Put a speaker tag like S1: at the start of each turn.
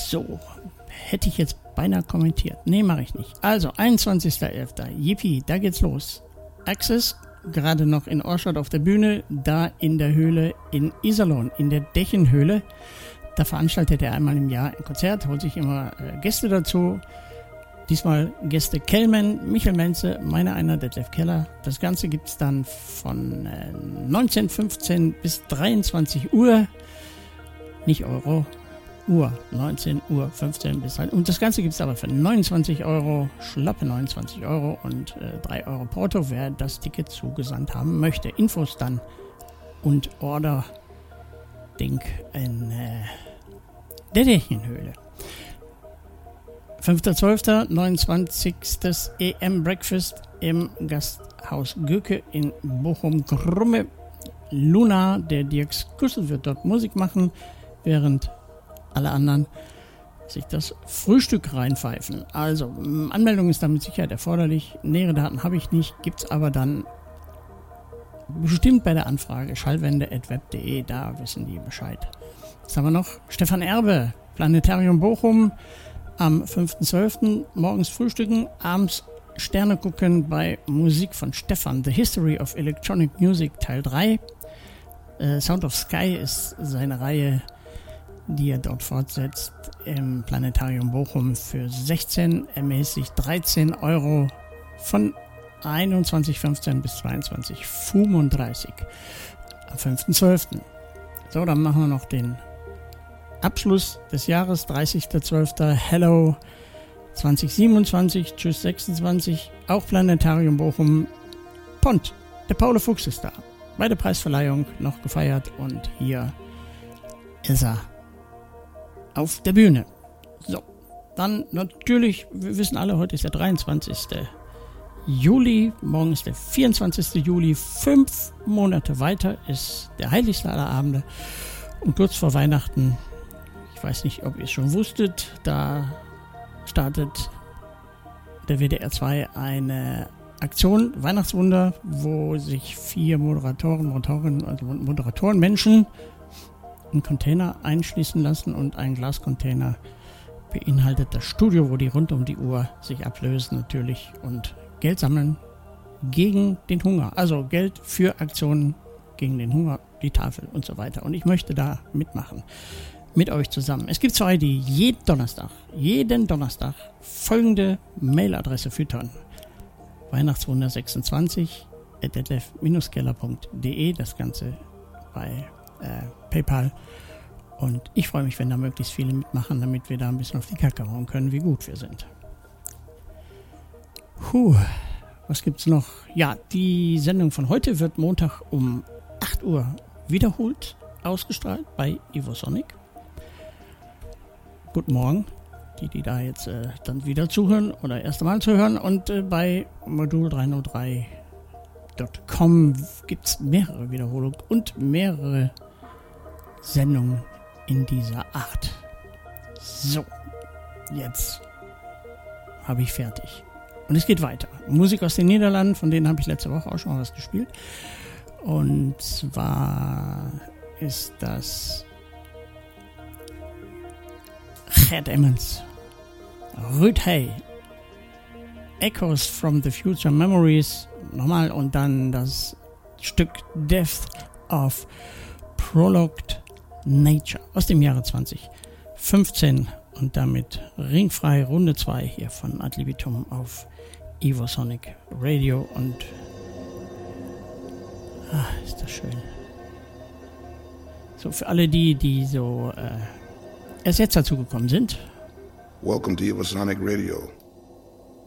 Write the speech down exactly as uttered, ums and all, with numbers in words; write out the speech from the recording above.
S1: So, hätte ich jetzt beinahe kommentiert. Nee, mache ich nicht. Also, einundzwanzigster elfter Yippie, da geht's los. Access, gerade noch in Orschot auf der Bühne, da in der Höhle in Iserlohn, in der Dächenhöhle. Da veranstaltet er einmal im Jahr ein Konzert, holt sich immer äh, Gäste dazu. Diesmal Gäste Kellman, Michael Menze, meine einer, Detlef Keller. Das Ganze gibt es dann von äh, neunzehn fünfzehn bis dreiundzwanzig Uhr. Nicht Euro, Uhr. neunzehn Uhr fünfzehn bis halt. Und das Ganze gibt es aber für neunundzwanzig Euro, schlappe neunundzwanzig Euro und äh, drei Euro Porto, wer das Ticket zugesandt haben möchte. Infos dann und Order Ding in äh, der Dächenhöhle. fünfter zwölfter neunundzwanzigster E M Breakfast im Gasthaus Göke in Bochum-Grumme. Luna, der Dirk Skussel, wird dort Musik machen, während alle anderen sich das Frühstück reinpfeifen. Also, Anmeldung ist dann mit Sicherheit erforderlich. Nähere Daten habe ich nicht, gibt es aber dann bestimmt bei der Anfrage schallwende at web punkt de, da wissen die Bescheid. Jetzt haben wir noch Stefan Erbe, Planetarium Bochum, am fünfter zwölfter morgens frühstücken, abends Sterne gucken bei Musik von Stefan, The History of Electronic Music Teil drei. Äh, Sound of Sky ist seine Reihe, die er dort fortsetzt im Planetarium Bochum für sechzehn, ermäßigt dreizehn Euro von einundzwanzig fünfzehn bis zweiundzwanzig fünfunddreißig am fünfter zwölfter So, dann machen wir noch den Abschluss des Jahres, dreißigster zwölfter Hello zwanzig siebenundzwanzig, Tschüss sechsundzwanzig, auch Planetarium Bochum. Pont, der Paul Fuchs ist da. Bei der Preisverleihung noch gefeiert und hier ist er auf der Bühne. So, dann natürlich, wir wissen alle, heute ist der dreiundzwanzigster Juli, morgen ist der vierundzwanzigster Juli, fünf Monate weiter ist der heiligste aller Abende und kurz vor Weihnachten, ich weiß nicht, ob ihr es schon wusstet, da startet der W D R zwei eine Aktion, Weihnachtswunder, wo sich vier Moderatoren, Moderatoren, also Moderatoren, Menschen einen Container einschließen lassen und ein Glascontainer beinhaltet das Studio, wo die rund um die Uhr sich ablösen natürlich und Geld sammeln gegen den Hunger. Also Geld für Aktionen gegen den Hunger, die Tafel und so weiter. Und ich möchte da mitmachen. Mit euch zusammen. Es gibt zwei, die jeden Donnerstag, jeden Donnerstag folgende Mailadresse füttern. Weihnachtswunder sechsundzwanzig at detlef keller punkt de, das Ganze bei äh, PayPal. Und ich freue mich, wenn da möglichst viele mitmachen, damit wir da ein bisschen auf die Kacke hauen können, wie gut wir sind. Puh, was gibt's noch? Ja, die Sendung von heute wird Montag um acht Uhr wiederholt ausgestrahlt bei Evosonic. Guten Morgen, die, die da jetzt äh, dann wieder zuhören oder erst einmal zuhören. Und äh, bei modul dreihundertdrei punkt com gibt es mehrere Wiederholungen und mehrere Sendungen in dieser Art. So, jetzt habe ich fertig. Und es geht weiter. Musik aus den Niederlanden, von denen habe ich letzte Woche auch schon mal was gespielt. Und zwar ist das Gert Emmons, Ruud Hay, Echoes from the Future Memories, nochmal, und dann das Stück Death of Prolonged Nature aus dem Jahre zwanzig fünfzehn und damit ringfrei Runde zwei hier von Ad Libitum auf Evosonic Radio und ah, ist das schön. So, für alle die, die so äh, erst jetzt dazu gekommen sind.
S2: Welcome to Evosonic Radio.